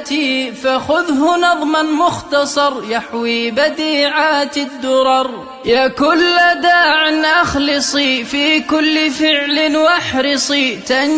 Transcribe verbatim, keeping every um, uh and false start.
ياتي، فخذه نظما مختصر يحوي بديعات الدرر. يا كل داع أخلصي في كل فعل واحرصي